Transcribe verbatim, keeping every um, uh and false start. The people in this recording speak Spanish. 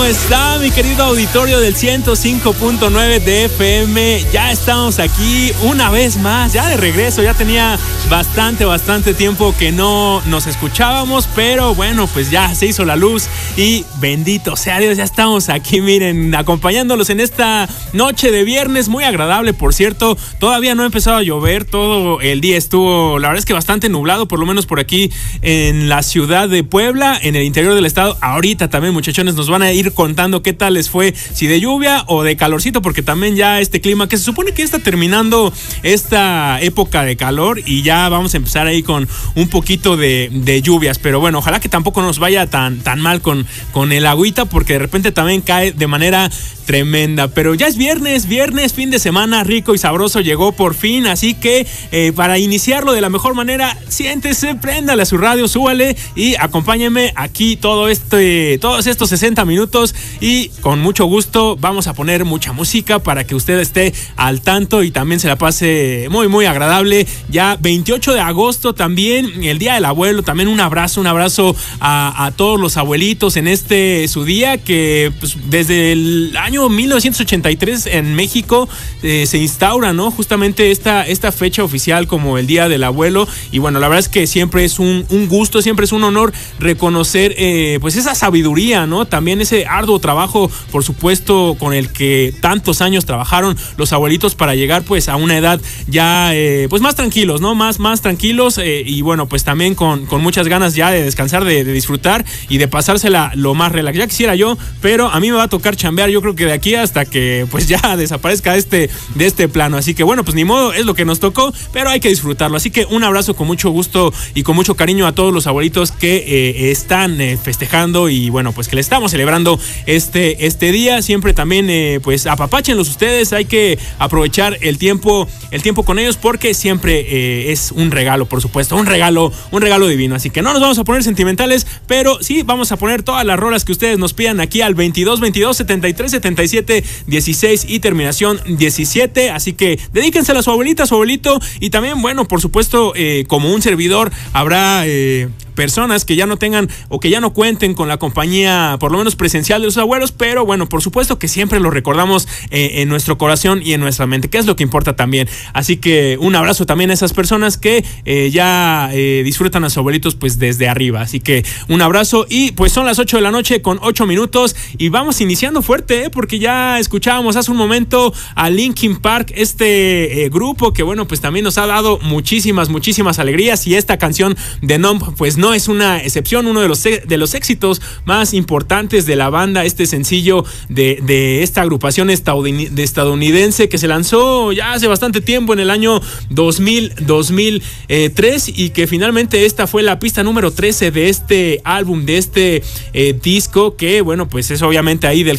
¿Cómo está mi querido auditorio del ciento cinco punto nueve de F M? Ya estamos aquí una vez más, ya de regreso. Ya tenía bastante, bastante tiempo que no nos escuchábamos, pero bueno, pues ya se hizo la luz y bendito sea Dios, ya estamos aquí, miren, acompañándolos en esta noche de viernes, muy agradable, por cierto. Todavía no ha empezado a llover, todo el día estuvo, la verdad es que bastante nublado, por lo menos por aquí en la ciudad de Puebla, en el interior del estado. Ahorita también, muchachones, nos van a ir contando qué tal les fue, si de lluvia o de calorcito, porque también ya este clima, que se supone que está terminando esta época de calor y ya vamos a empezar ahí con un poquito de, de lluvias, pero bueno, ojalá que tampoco nos vaya tan, tan mal con, con el agüita, porque de repente también cae de manera tremenda. Pero ya es viernes, viernes, fin de semana rico y sabroso, llegó por fin, así que eh, para iniciarlo de la mejor manera, siéntese, préndale a su radio, súbale y acompáñenme aquí todo este, todos estos sesenta minutos, y con mucho gusto vamos a poner mucha música para que usted esté al tanto y también se la pase muy muy agradable. Ya veintiocho de agosto también, el Día del Abuelo, también un abrazo, un abrazo a, a todos los abuelitos en este su día, que pues, desde el año mil novecientos ochenta y tres en México eh, se instaura, ¿no? Justamente esta, esta fecha oficial como el Día del Abuelo, y bueno, la verdad es que siempre es un, un gusto, siempre es un honor reconocer eh, pues esa sabiduría, ¿no? También ese arduo trabajo, por supuesto, con el que tantos años trabajaron los abuelitos para llegar pues a una edad ya eh, pues más tranquilos, ¿no? Más, más tranquilos eh, y bueno, pues también con, con muchas ganas ya de descansar, de, de disfrutar y de pasársela lo más relax. Ya quisiera yo, pero a mí me va a tocar chambear, yo creo que de aquí hasta que pues ya desaparezca de este, de este plano. Así que bueno, pues ni modo, es lo que nos tocó, pero hay que disfrutarlo. Así que un abrazo con mucho gusto y con mucho cariño a todos los abuelitos que eh, están eh, festejando y bueno, pues que le estamos celebrando este, este día. Siempre también eh, pues apapáchenlos ustedes, hay que aprovechar el tiempo, el tiempo con ellos, porque siempre eh, es un regalo, por supuesto, un regalo, un regalo divino. Así que no nos vamos a poner sentimentales, pero sí vamos a poner todas las rolas que ustedes nos pidan aquí al veintidós veintidós setenta y tres setenta y siete dieciséis y terminación diecisiete. Así que dedíquensela a su abuelita, a su abuelito, y también, bueno, por supuesto, eh, como un servidor, habrá eh, personas que ya no tengan o que ya no cuenten con la compañía, por lo menos presencial, de los abuelos, pero bueno, por supuesto que siempre los recordamos eh, en nuestro corazón y en nuestra mente, que es lo que importa también. Así que un abrazo también a esas personas que eh, ya eh, disfrutan a sus abuelitos pues desde arriba. Así que un abrazo, y pues son las ocho de la noche con ocho minutos y vamos iniciando fuerte, ¿eh? Porque ya escuchábamos hace un momento a Linkin Park, este eh, grupo que bueno, pues también nos ha dado muchísimas, muchísimas alegrías, y esta canción de Numb pues no es una excepción, uno de los, de los éxitos más importantes de la banda, este sencillo de, de esta agrupación estadounidense que se lanzó ya hace bastante tiempo, en el año dos mil, dos mil tres, y que finalmente esta fue la pista número trece de este álbum, de este eh, disco, que bueno, pues es obviamente ahí del